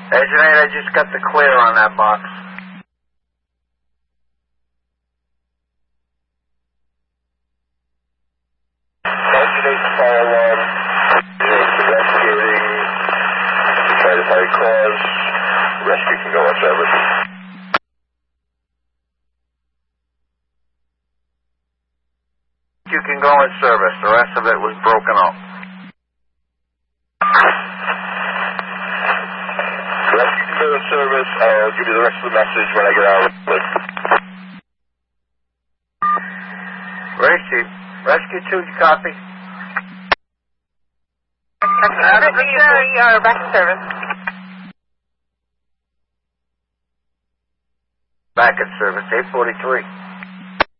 Agent 8, I just got the clear on that box. Agent 8, fire alarm. Investigating. Try to find cause. Rescue can go on service. You can go in service. The rest of it was broken up. Rescue can go in service. I'll give you the rest of the message when I get out. Rescue 2, you copy? You're back in service. Back in service, 843.